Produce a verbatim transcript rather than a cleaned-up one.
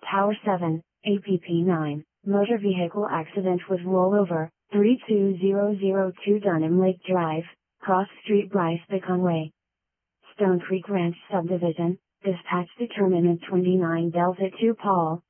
Tower seven, A P P nine, motor vehicle accident with rollover, three two zero zero two Dunham Lake Drive, Cross Street Bryce Beacon Way. Stone Creek Ranch Subdivision, dispatch determinant twenty-nine Delta two Paul,